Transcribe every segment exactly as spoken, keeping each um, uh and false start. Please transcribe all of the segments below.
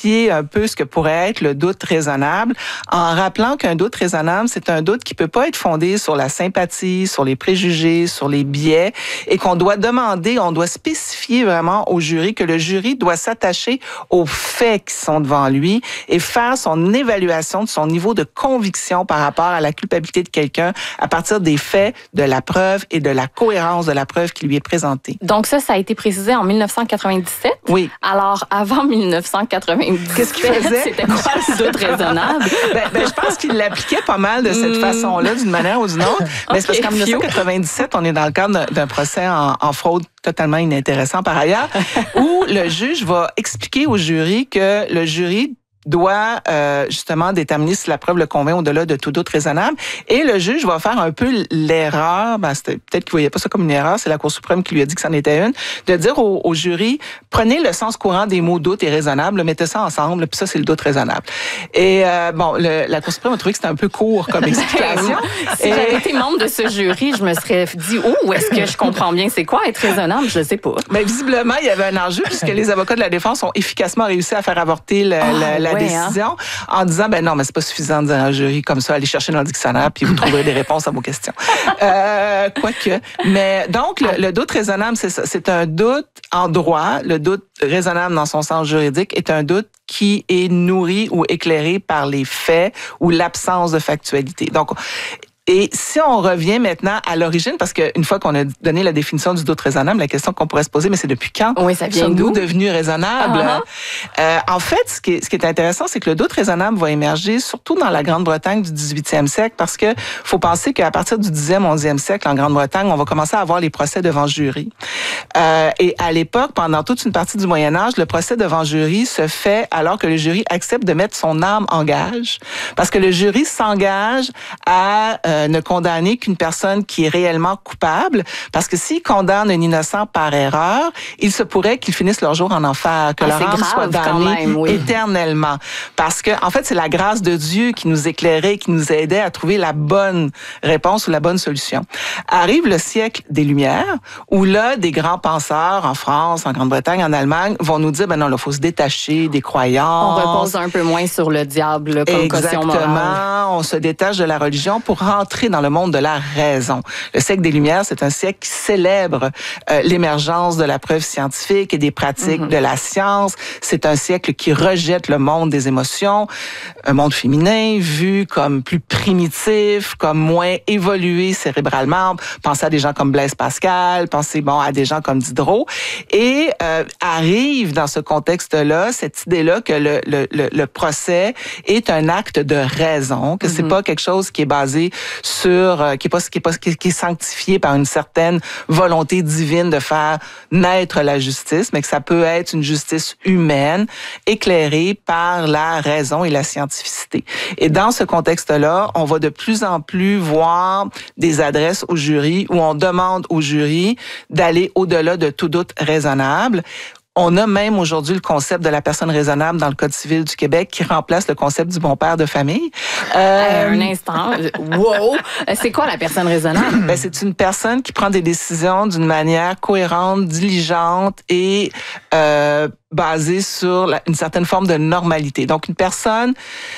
démystifier un peu ce que pourrait être le doute raisonnable en rappelant qu'un doute raisonnable, c'est un doute qui peut pas être fondé sur la sympathie, sur les préjugés, sur les biais et qu'on doit demander, on doit spécifier vraiment au jury que le jury doit s'attacher aux faits qui sont devant lui et faire son évaluation de son niveau de conviction par rapport à la culpabilité de quelqu'un à partir des faits, de la preuve et de la cohérence de la preuve qui lui est présentée. Donc ça, ça a été précisé en dix-neuf cent quatre-vingt-dix-sept? Oui. Alors, avant dix-neuf cent quatre-vingt-dix-sept, qu'est-ce qu'il faisait? C'était quoi le doute raisonnable? Ben, ben, je pense qu'il l'appliquait pas mal de cette mm. façon-là, d'une manière ou d'une autre. Mais okay, c'est parce qu'en dix-neuf cent quatre-vingt-dix-sept, on est dans le cadre d'un procès en, en fraude totalement inintéressant par ailleurs, où le juge va expliquer au jury que le jury doit euh, justement déterminer si la preuve le convainc au-delà de tout doute raisonnable. Et le juge va faire un peu l'erreur, ben, c'était, peut-être qu'il voyait pas ça comme une erreur, c'est la Cour suprême qui lui a dit que c'en était une, de dire au, au jury, prenez le sens courant des mots doute et raisonnable, mettez ça ensemble, puis ça, c'est le doute raisonnable. Et euh, bon, le, la Cour suprême a trouvé que c'était un peu court comme explication. Si et... j'avais été membre de ce jury, je me serais dit, oh, est-ce que je comprends bien c'est quoi être raisonnable? Je sais pas. Mais visiblement, il y avait un enjeu puisque les avocats de la défense ont efficacement réussi à faire avorter le, oh, la, la ouais, décision hein? En disant, ben non, mais c'est pas suffisant de dire à un jury comme ça, allez chercher dans le dictionnaire puis vous trouverez des réponses à vos questions. Euh, quoique. Mais donc, le, le doute raisonnable, c'est ça. C'est un doute en droit. Le doute raisonnable dans son sens juridique est un doute qui est nourri ou éclairé par les faits ou l'absence de factualité. Donc, et si on revient maintenant à l'origine, parce qu'une fois qu'on a donné la définition du doute raisonnable, la question qu'on pourrait se poser, mais c'est depuis quand oui, ça vient sommes-nous d'où? devenus raisonnables? Uh-huh. Euh, en fait, ce qui est, ce qui est intéressant, c'est que le doute raisonnable va émerger surtout dans la Grande-Bretagne du dix-huitième siècle, parce que faut penser qu'à partir du dixième, onzième siècle, en Grande-Bretagne, on va commencer à avoir les procès devant jury. Euh, et à l'époque, pendant toute une partie du Moyen-Âge, le procès devant jury se fait alors que le jury accepte de mettre son âme en gage, parce que le jury s'engage à euh, ne condamner qu'une personne qui est réellement coupable, parce que s'il condamne un innocent par erreur, il se pourrait qu'ils finissent leur jour en enfer, que ah, leur âme soit damnée même, oui. éternellement. Parce que, en fait, c'est la grâce de Dieu qui nous éclairait, qui nous aidait à trouver la bonne réponse ou la bonne solution. Arrive le siècle des Lumières, où là, des grands penseurs en France, en Grande-Bretagne, en Allemagne, vont nous dire, ben non, il faut se détacher des croyances. On repose un peu moins sur le diable là, comme caution morale. Exactement. On se détache de la religion pour rentrer dans le monde de la raison. Le siècle des Lumières, c'est un siècle qui célèbre euh, l'émergence de la preuve scientifique et des pratiques mm-hmm. de la science. C'est un siècle qui rejette le monde des émotions, un monde féminin vu comme plus primitif, comme moins évolué cérébralement. Pensez à des gens comme Blaise Pascal, pensez bon à des gens comme Diderot. Et euh, arrive dans ce contexte-là cette idée-là que le, le, le, le procès est un acte de raison, que mm-hmm. c'est pas quelque chose qui est basé sur euh, qui est pas qui est pas qui est sanctifié par une certaine volonté divine de faire naître la justice, mais que ça peut être une justice humaine éclairée par la raison et la scientificité. Et dans ce contexte-là, on va de plus en plus voir des adresses au jury où on demande au jury d'aller au-delà de tout doute raisonnable. On a même aujourd'hui le concept de la personne raisonnable dans le Code civil du Québec qui remplace le concept du bon père de famille. Euh, un instant. Wow! C'est quoi la personne raisonnable? Ben, c'est une personne qui prend des décisions d'une manière cohérente, diligente et euh, basée sur la, une certaine forme de normalité. Donc, une personne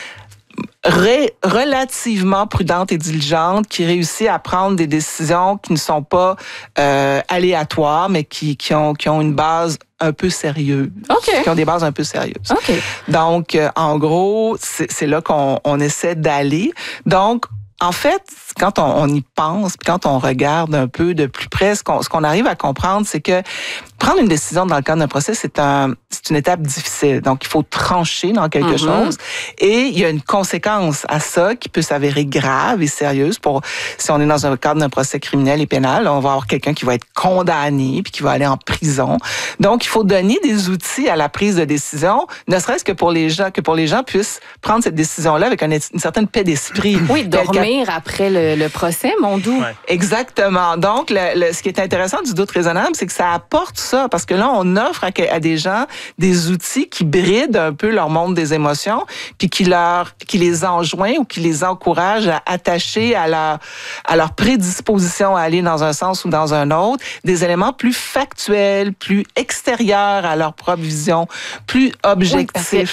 Ré, relativement prudente et diligente, qui réussit à prendre des décisions qui ne sont pas euh, aléatoires, mais qui, qui, ont, qui ont une base un peu sérieuse. Okay. Qui ont des bases un peu sérieuses. Okay. Donc, euh, en gros, c'est, c'est là qu'on on essaie d'aller. Donc, en fait, quand on, on y pense, puis quand on regarde un peu de plus près, ce qu'on, ce qu'on arrive à comprendre, c'est que prendre une décision dans le cadre d'un procès, c'est un, c'est une étape difficile. Donc, il faut trancher dans quelque mm-hmm. chose. Et il y a une conséquence à ça qui peut s'avérer grave et sérieuse. Pour si on est dans un cadre d'un procès criminel et pénal, on va avoir quelqu'un qui va être condamné puis qui va aller en prison. Donc, il faut donner des outils à la prise de décision, ne serait-ce que pour les gens, que pour les gens puissent prendre cette décision-là avec une, une certaine paix d'esprit. Oui, dormir après le, le procès, mon doux. Ouais. Exactement. Donc, le, le, ce qui est intéressant du doute raisonnable, c'est que ça apporte ça, parce que là, on offre à, à des gens des outils qui brident un peu leur monde des émotions, puis qui leur, qui les enjoignent ou qui les encouragent à attacher à leur, à leur prédisposition à aller dans un sens ou dans un autre, des éléments plus factuels, plus extérieurs à leur propre vision, plus objectifs. Oui,